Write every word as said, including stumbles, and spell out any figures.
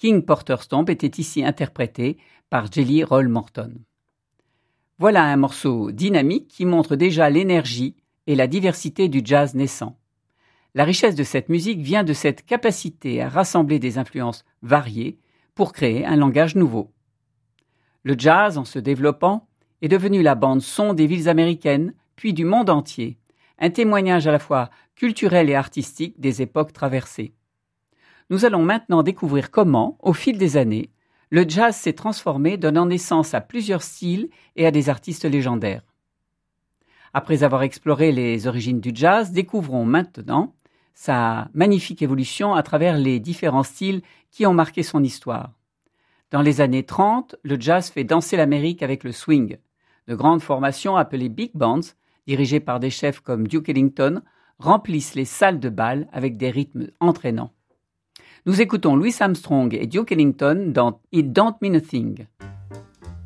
King Porter Stomp était ici interprété par Jelly Roll Morton. Voilà un morceau dynamique qui montre déjà l'énergie et la diversité du jazz naissant. La richesse de cette musique vient de cette capacité à rassembler des influences variées pour créer un langage nouveau. Le jazz, en se développant, est devenu la bande-son des villes américaines, puis du monde entier, un témoignage à la fois culturel et artistique des époques traversées. Nous allons maintenant découvrir comment, au fil des années, le jazz s'est transformé, donnant naissance à plusieurs styles et à des artistes légendaires. Après avoir exploré les origines du jazz, découvrons maintenant sa magnifique évolution à travers les différents styles qui ont marqué son histoire. Dans les années trente, le jazz fait danser l'Amérique avec le swing. De grandes formations appelées big bands, dirigées par des chefs comme Duke Ellington, remplissent les salles de bal avec des rythmes entraînants. Nous écoutons Louis Armstrong et Duke Ellington dans It Don't Mean a Thing.